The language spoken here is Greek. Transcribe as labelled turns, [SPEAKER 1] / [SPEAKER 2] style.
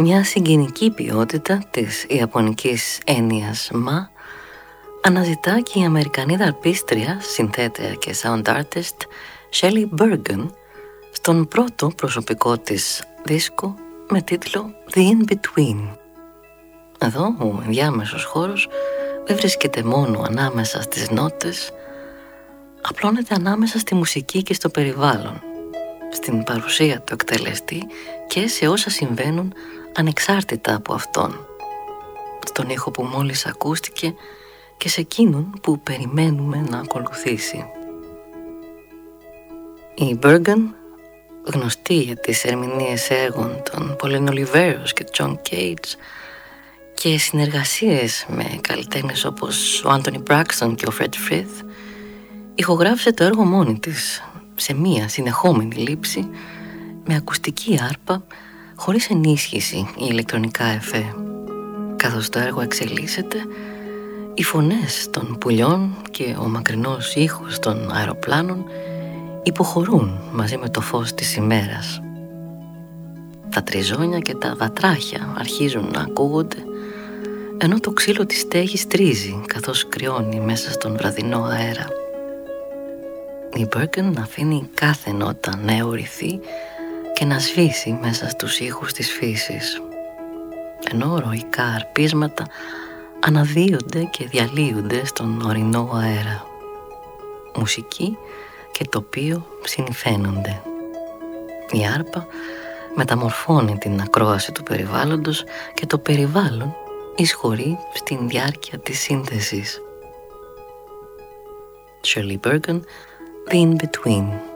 [SPEAKER 1] Μια συγκινική ποιότητα της ιαπωνικής έννοιας «μα» αναζητά και η Αμερικανίδα αρπίστρια, συνθέτεια και sound artist Shelley Bergen στον πρώτο προσωπικό της δίσκο με τίτλο The In-Between. Εδώ ο ενδιάμεσος χώρος δεν βρίσκεται μόνο ανάμεσα στις νότες, απλώνεται ανάμεσα στη μουσική και στο περιβάλλον, στην παρουσία του εκτελεστή και σε όσα συμβαίνουν ανεξάρτητα από αυτόν, στον ήχο που μόλις ακούστηκε και σε εκείνον που περιμένουμε να ακολουθήσει. Η Bergen, γνωστή για τις ερμηνείες έργων των Pauline Oliveros και John Cage και συνεργασίες με καλλιτέχνες όπως ο Anthony Braxton και ο Fred Frith, ηχογράφησε το έργο μόνη της σε μία συνεχόμενη λήψη με ακουστική άρπα χωρίς ενίσχυση ή ηλεκτρονικά εφέ. Καθώς το έργο εξελίσσεται, οι φωνές των πουλιών και ο μακρινός ήχος των αεροπλάνων υποχωρούν μαζί με το φως της ημέρας. Τα τριζόνια και τα βατράχια αρχίζουν να ακούγονται, ενώ το ξύλο της στέγης τρίζει καθώς κρυώνει μέσα στον βραδινό αέρα. Η Bergen αφήνει κάθε νότα να αιωρηθεί και να σβήσει μέσα στους ήχους της φύσης, ενώ ροϊκά αρπίσματα αναδύονται και διαλύονται στον ορεινό αέρα. Μουσική και τοπίο συνυφαίνονται. Η άρπα μεταμορφώνει την ακρόαση του περιβάλλοντος και το περιβάλλον εισχωρεί στην διάρκεια της σύνθεσης. Shelley Bergen, The In-Between.